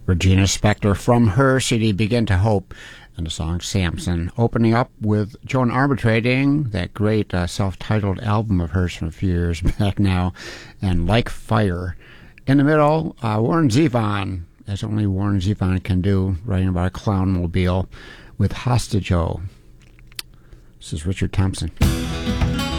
Regina Spektor from her CD Begin to Hope and the song Samson, opening up with Joan Armatrading, that great self-titled album of hers from a few years back now, and Like Fire. In the middle, Warren Zevon, as only Warren Zevon can do, writing about a clown mobile with Hostage-O. This is Richard Thompson.